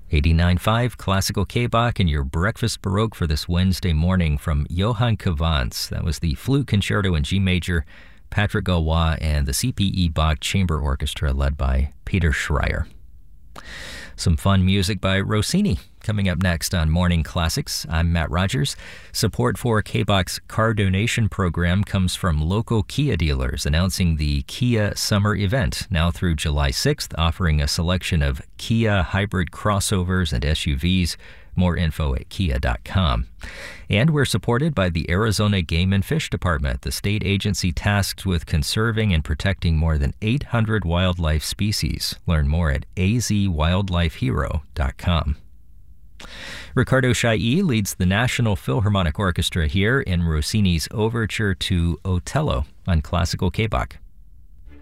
89.5 Classical K-Bach and your Breakfast Baroque for this Wednesday morning from Johann Cavans. That was the Flute Concerto in G Major, Patrick Galois, and the CPE Bach Chamber Orchestra led by Peter Schreier. Some fun music by Rossini coming up next on Morning Classics. I'm Matt Rogers. Support for K-Bach's car donation program comes from local Kia dealers announcing the Kia Summer Event now through July 6th, offering a selection of Kia hybrid crossovers and SUVs. More info at kia.com. And we're supported by the Arizona Game and Fish Department, the state agency tasked with conserving and protecting more than 800 wildlife species. Learn more at azwildlifehero.com. Riccardo Chailly leads the National Philharmonic Orchestra here in Rossini's Overture to Otello on Classical K-Bach.